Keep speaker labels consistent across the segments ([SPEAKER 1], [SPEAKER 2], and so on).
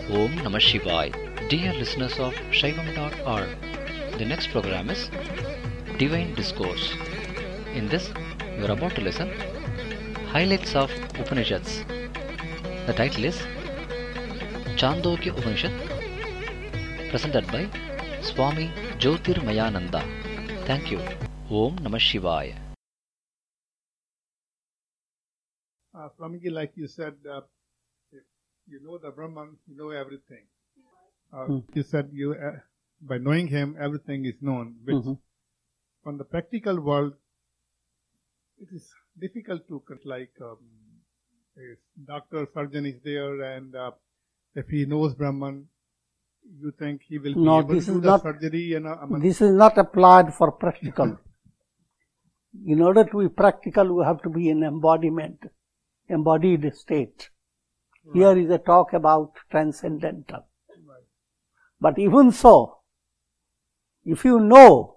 [SPEAKER 1] Om Namah Shivaya. Dear listeners of Shaivam.org, the next program is Divine Discourse. In this, you are about to listen Highlights of Upanishads. The title is Chandogya Upanishad, presented by Swami Jyotirmayananda. Thank you. Om Namah Shivaya.
[SPEAKER 2] Swamiji, like you said, you know the Brahman, you know everything. You said by knowing him, everything is known. Which from the practical world, it is difficult to like a doctor, surgeon is there, and if he knows Brahman, you think he will be able to do the surgery?
[SPEAKER 3] This is not applied for practical. In order to be practical, we have to be in embodied state. Here is a talk about transcendental.
[SPEAKER 2] Right.
[SPEAKER 3] But even so, if you know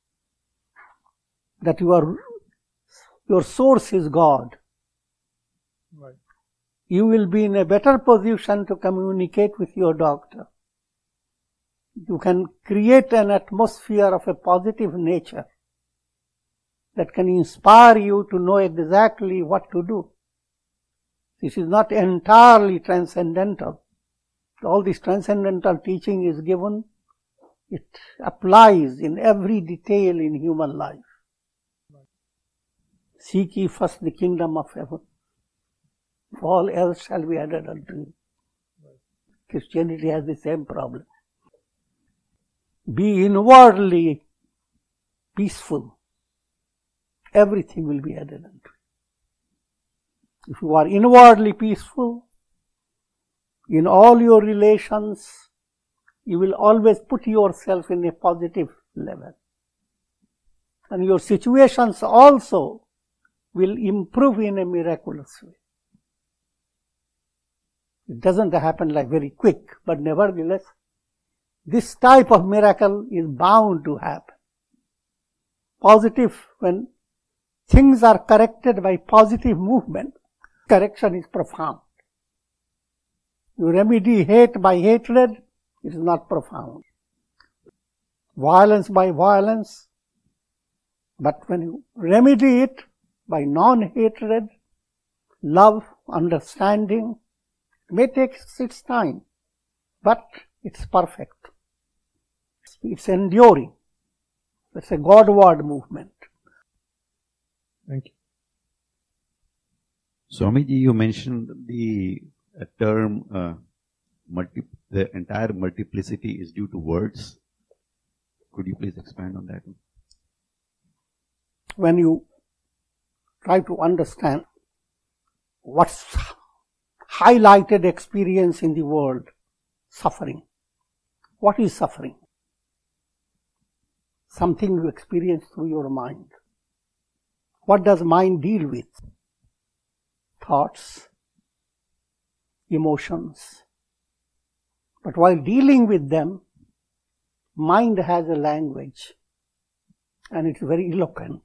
[SPEAKER 3] that your source is God,
[SPEAKER 2] Right.
[SPEAKER 3] you will be in a better position to communicate with your doctor. You can create an atmosphere of a positive nature that can inspire you to know exactly what to do. This is not entirely transcendental. All this transcendental teaching is given, it applies in every detail in human life. Seek ye first the kingdom of heaven. All else shall be added unto you. Christianity has the same problem. Be inwardly peaceful. Everything will be added unto you. If you are inwardly peaceful, in all your relations, you will always put yourself in a positive level. And your situations also will improve in a miraculous way. It doesn't happen like very quick, but nevertheless, this type of miracle is bound to happen. Positive, when things are corrected by positive movement, correction is profound. You remedy hate by hatred, it is not profound. Violence by violence, but when you remedy it by non-hatred, love, understanding, it may take its time, but it's perfect. It's enduring. It's a Godward movement.
[SPEAKER 2] Thank you.
[SPEAKER 4] Swamiji, you mentioned the term, the entire multiplicity is due to words. Could you please expand on that?
[SPEAKER 3] When you try to understand what's highlighted experience in the world, suffering. What is suffering? Something you experience through your mind. What does mind deal with? Thoughts, emotions. But while dealing with them, mind has a language and it's very eloquent.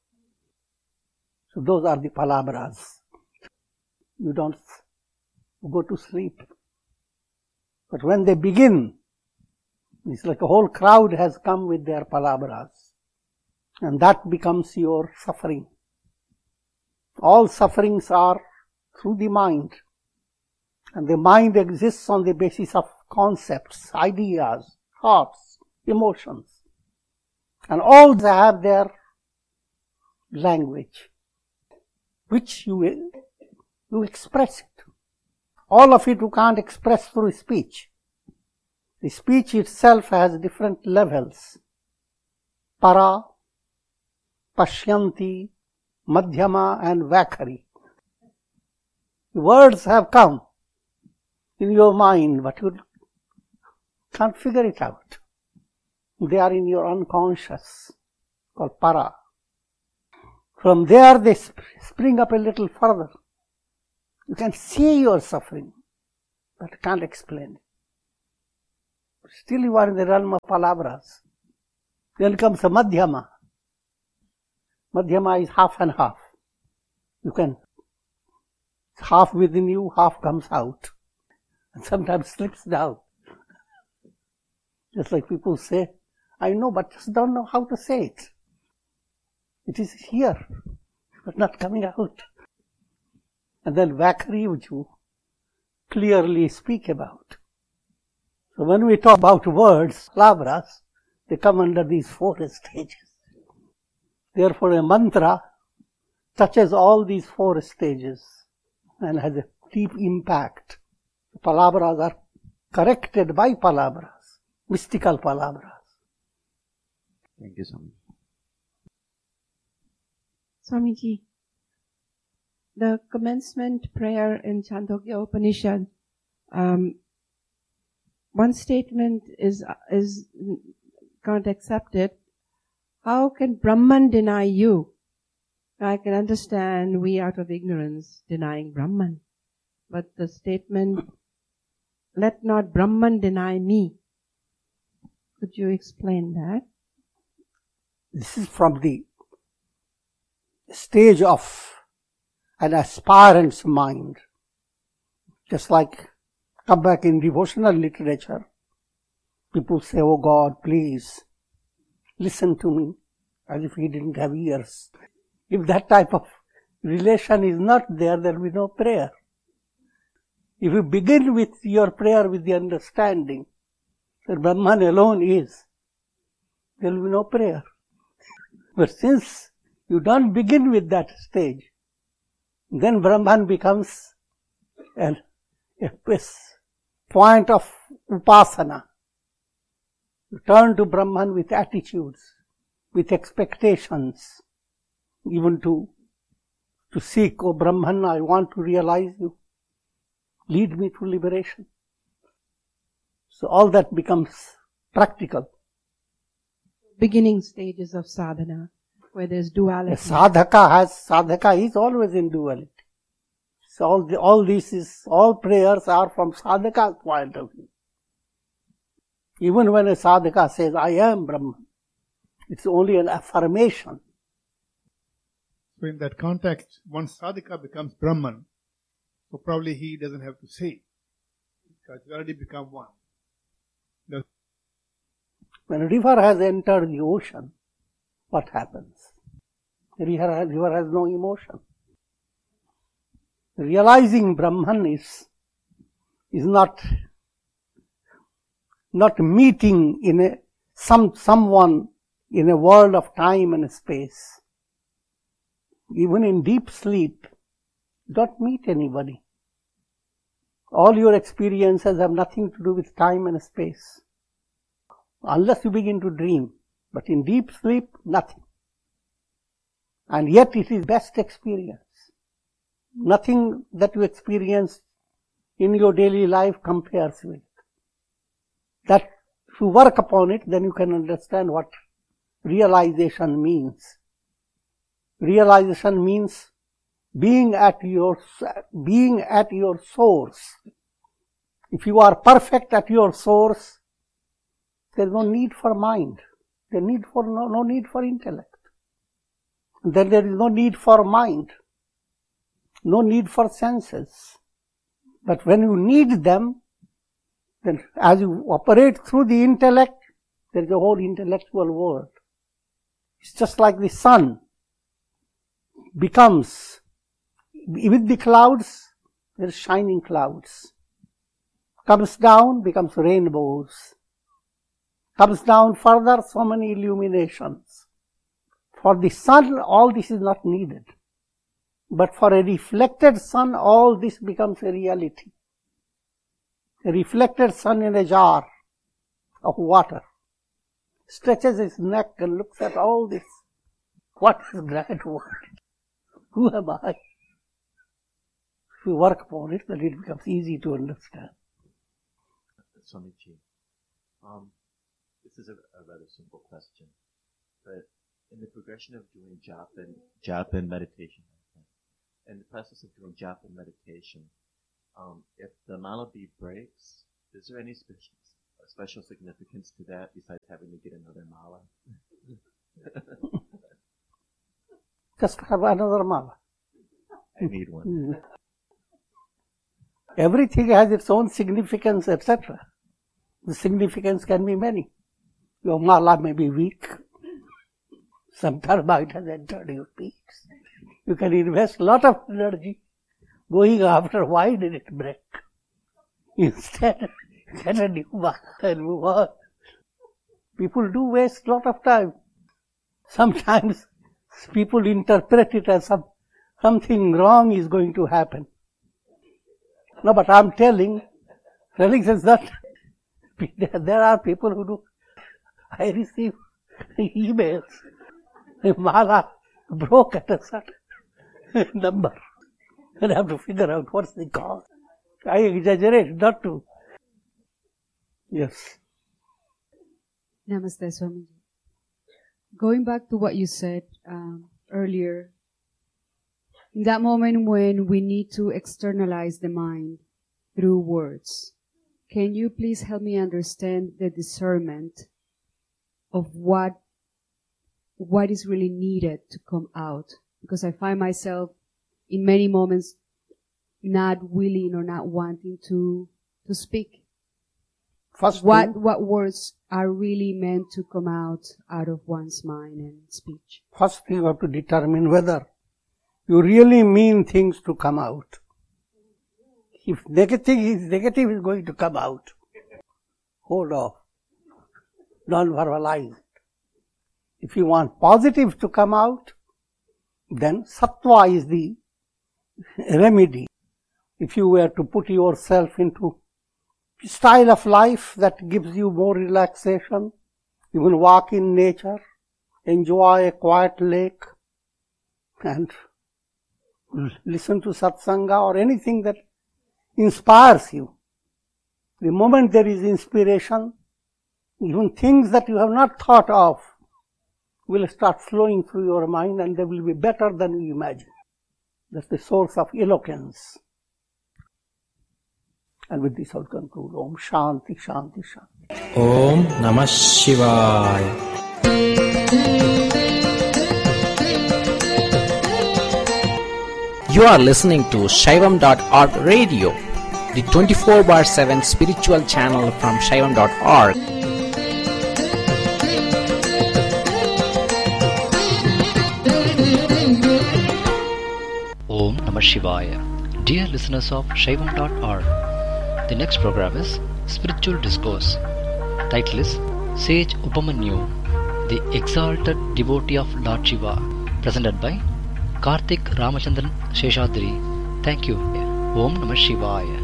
[SPEAKER 3] So those are the palabras. You don't go to sleep. But when they begin, it's like a whole crowd has come with their palabras. And that becomes your suffering. All sufferings are through the mind. And the mind exists on the basis of concepts, ideas, thoughts, emotions. And all they have their language, which you express it. All of it you can't express through speech. The speech itself has different levels. Para, Pashyanti, Madhyama and Vakhari. The words have come in your mind, but you can't figure it out. They are in your unconscious, called para. From there they spring up a little further. You can see your suffering, but can't explain it. Still you are in the realm of palabras. Then comes a Madhyama. Madhyama is half and half. You can, half within you, half comes out. and sometimes slips down. Just like people say, I know, but just don't know how to say it. It is here, but not coming out. And then Vakari, which you clearly speak about. So when we talk about words, palavras, they come under these 4 stages. Therefore, a mantra touches all these 4 stages and has a deep impact. Palavras are corrected by palavras, mystical palavras.
[SPEAKER 4] Thank you, Swami.
[SPEAKER 5] Swamiji, the commencement prayer in Chandogya Upanishad, one statement is not accepted. How can Brahman deny you? I can understand we out of ignorance denying Brahman. But the statement, let not Brahman deny me. Could you explain that?
[SPEAKER 3] This is from the stage of an aspirant's mind. Just like come back in devotional literature, people say, oh God, please listen to me, as if he didn't have ears. If that type of relation is not there, there will be no prayer. If you begin with your prayer with the understanding that Brahman alone is, there will be no prayer. But since you don't begin with that stage, then Brahman becomes a point of upasana. You turn to Brahman with attitudes, with expectations, even to seek, oh Brahman, I want to realize you. Lead me to liberation. So all that becomes practical.
[SPEAKER 5] Beginning stages of sadhana, where there's duality.
[SPEAKER 3] A sadhaka is always in duality. So all prayers are from sadhaka's point of view. Even when a sadhaka says, I am Brahman, it's only an affirmation.
[SPEAKER 2] So in that context, once sadhaka becomes Brahman, so probably he doesn't have to say, because he already become one.
[SPEAKER 3] When a river has entered the ocean, what happens? The river has no emotion. Realizing Brahman is not meeting in someone in a world of time and space. Even in deep sleep, don't meet anybody. All your experiences have nothing to do with time and space. Unless you begin to dream. But in deep sleep, nothing. And yet it is best experience. Nothing that you experience in your daily life compares with. That if you work upon it, then you can understand what realization means. Realization means being at your source. If you are perfect at your source, there is no need for mind. There is no need for intellect. Then there is no need for mind. No need for senses. But when you need them, then as you operate through the intellect, there is a whole intellectual world. It's just like the sun becomes, with the clouds, there are shining clouds. Comes down, becomes rainbows. Comes down further, so many illuminations. For the sun, all this is not needed. But for a reflected sun, all this becomes a reality. A reflected sun in a jar of water stretches his neck and looks at all this. What is grand world? Who am I? If we work upon it, then it becomes easy to understand.
[SPEAKER 6] Swamiji, this is a rather simple question, but in the progression of doing japa and meditation, in the process of doing japa and meditation, if the mala bead breaks, is there any special significance to that besides having to get another mala?
[SPEAKER 3] Just have another mala.
[SPEAKER 6] I need one.
[SPEAKER 3] Everything has its own significance, etc. The significance can be many. Your mala may be weak. Some termite has entered your feet. You can invest a lot of energy going after why did it break. Instead, get a new mala and move on. People do waste a lot of time. Sometimes people interpret it as something wrong is going to happen. No, but I'm telling, religion is not. There are people who do. I receive emails. The mala broke at a certain number. And I have to figure out what's the cause. I exaggerate, not to. Yes.
[SPEAKER 7] Namaste, Swamiji. Going back to what you said earlier, in that moment when we need to externalize the mind through words, can you please help me understand the discernment of what is really needed to come out? Because I find myself in many moments not willing or not wanting to speak.
[SPEAKER 3] First
[SPEAKER 7] What words are really meant to come out of one's mind and speech?
[SPEAKER 3] First you have to determine whether you really mean things to come out. If negative is going to come out, hold off. Don't verbalize it. If you want positive to come out, then sattva is the remedy. If you were to put yourself into style of life that gives you more relaxation, you will walk in nature, enjoy a quiet lake, and listen to satsanga or anything that inspires you. The moment there is inspiration, even things that you have not thought of will start flowing through your mind and they will be better than you imagine. That's the source of eloquence. And with this I'll conclude. Om Shanti Shanti Shanti.
[SPEAKER 8] Om Namah Shivaya. You are listening to Shaivam.org radio, the 24/7 spiritual channel from Shaivam.org.
[SPEAKER 1] Om Namah Shivaya. Dear listeners of Shaivam.org, the next program is Spiritual Discourse. Title is Sage Upamanyu, the Exalted Devotee of Lord Shiva, presented by Karthik Ramachandran Sheshadri. Thank you. Om Namah Shivaya.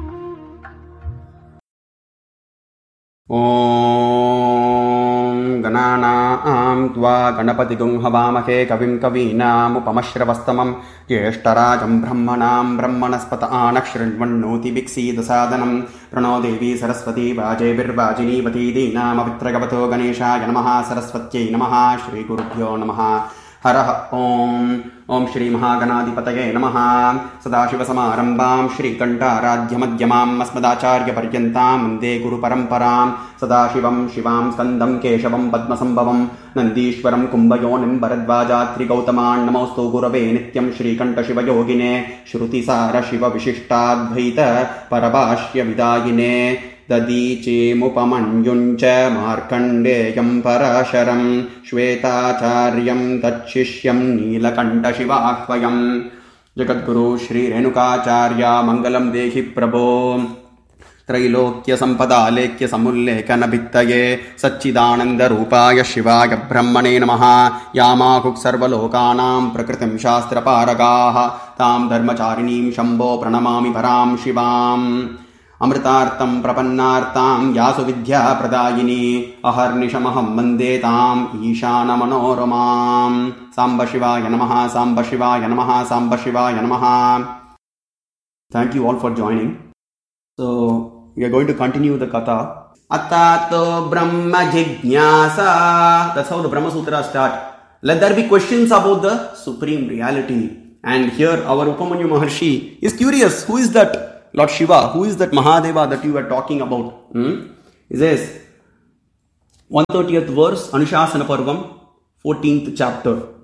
[SPEAKER 9] Om Gananam Tva Ganapatigum Havamake Kavim Kavinam Upamashravastamam Jeshtarajam Brahmanam Brahmanaspata Anakshrinvannoti Biksi Dasadanam Prano Devi Saraswati Vaje Virvajini Vati Dinam Avitragavato Ganesha Yanamaha Saraswati Namaha Shri Gurubhyo Namaha Haraha Om Shri Mahaganadipataye Namaha Sadashiva Samarambam Shri Kanta Radhyamadhyamam Asmadacharya Paryantam Mande Guru Paramparam Sadashivam Shivam Skandam Keshavam Padmasambhavam Nandishwaram Kumbhayonim Bharadvajatri Gautaman Namostu Gurave Nityam Shri Kanta Shiva Yogine Shruti Sara Shiva Vishishtadvaita Parabhashya Vidayine Dadiche Mupamanyuncha Markandeyam Parasharam Shvetacharyam Tachishyam Nilakanta Shivahvayam Jagadguru Shri Renukacharya Mangalam Dehi Prabho Trailokya Sampada Lekya Samullekana Bhittaye Satchidananda Rupaya Shivaya Brahmane Namaha Yamakuk Sarvalokanam Prakritim Shastra Paragaha Tam Dharmacharinim Shambho Pranamami Param Shivam Amritartam Prapannartam Yasu Vidya Pradayini Aharnishamaham Mandetam Ishana Manoramam Samba Shivaya Namaha Samba Shivaya Namaha Samba Shivaya Namaha. Thank you all for joining. So we are going to continue the katha. Atato Brahma Jijnasa. That's how the Brahma Sutra start. Let there be questions about the Supreme Reality. And here our Upamanyu Maharshi is curious. Who is that Lord Shiva? Who is that Mahadeva that you were talking about? He says, 130th verse, Anushasana Parvam, 14th chapter.